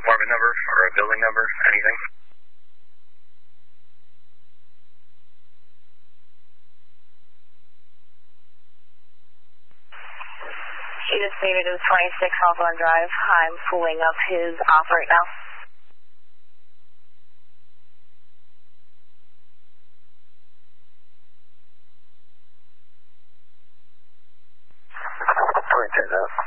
apartment number or a building number, anything? She just stated it was 26 Hawthorne Drive. I'm pulling up his off right now. Point 10 up.